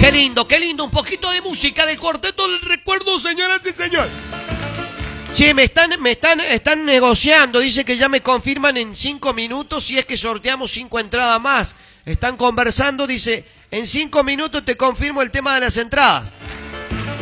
qué lindo, un poquito de música del Cuarteto del Recuerdo, señoras y señores. Che, están negociando, dice que ya me confirman en 5 minutos si es que sorteamos 5 entradas más. Están conversando, dice, en 5 minutos te confirmo el tema de las entradas.